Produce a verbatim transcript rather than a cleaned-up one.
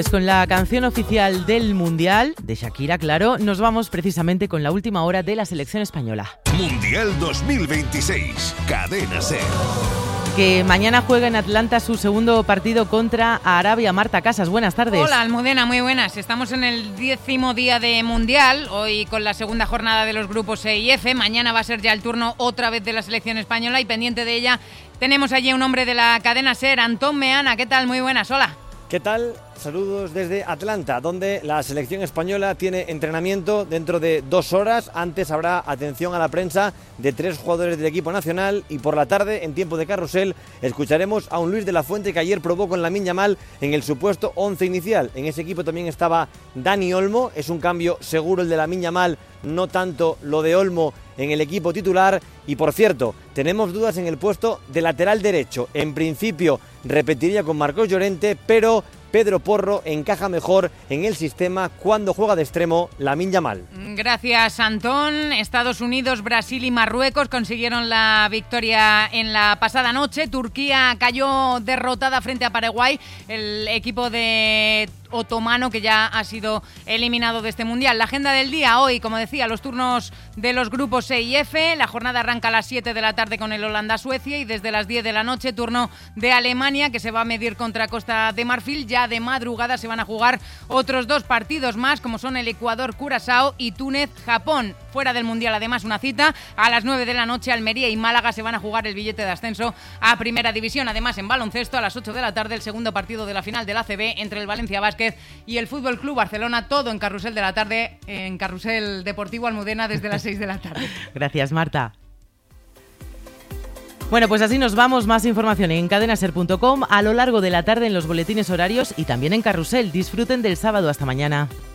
Pues con la canción oficial del Mundial, de Shakira, claro, nos vamos precisamente con la última hora de la selección española. Mundial dos mil veintiséis, Cadena SER. Que mañana juega en Atlanta su segundo partido contra Arabia. Marta Casas, buenas tardes. Hola, Almudena, muy buenas. Estamos en el décimo día de Mundial, hoy con la segunda jornada de los grupos E y F. Mañana va a ser ya el turno otra vez de la selección española y pendiente de ella tenemos allí un hombre de la cadena SER, Antón Meana. ¿Qué tal? Muy buenas, hola. ¿Qué tal? Saludos desde Atlanta, donde la selección española tiene entrenamiento dentro de dos horas. Antes habrá atención a la prensa de tres jugadores del equipo nacional y por la tarde, en tiempo de carrusel, escucharemos a un Luis de la Fuente que ayer probó con Lamine Yamal en el supuesto once inicial. En ese equipo también estaba Dani Olmo, es un cambio seguro el de Lamine Yamal, no tanto lo de Olmo en el equipo titular. Y por cierto, tenemos dudas en el puesto de lateral derecho. En principio repetiría con Marcos Llorente, pero Pedro Porro encaja mejor en el sistema cuando juega de extremo Lamine Yamal. Gracias, Antón. Estados Unidos, Brasil y Marruecos consiguieron la victoria en la pasada noche. Turquía cayó derrotada frente a Paraguay. El equipo de otomano que ya ha sido eliminado de este Mundial. La agenda del día hoy, como decía, los turnos de los grupos E y F. La jornada arranca a las siete de la tarde con el Holanda-Suecia y desde las diez de la noche turno de Alemania, que se va a medir contra Costa de Marfil. Ya de madrugada se van a jugar otros dos partidos más, como son el Ecuador-Curazao y Túnez-Japón. Fuera del Mundial, además, una cita a las nueve de la noche. Almería y Málaga se van a jugar el billete de ascenso a Primera División. Además, en baloncesto, a las ocho de la tarde, el segundo partido de la final del A C B entre el Valencia Basket y el Fútbol Club Barcelona. Todo en Carrusel de la tarde, en Carrusel Deportivo Almudena, desde las seis de la tarde. Gracias, Marta. Bueno, pues así nos vamos. Más información en cadenaser punto com a lo largo de la tarde en los boletines horarios y también en Carrusel. Disfruten del sábado. Hasta mañana.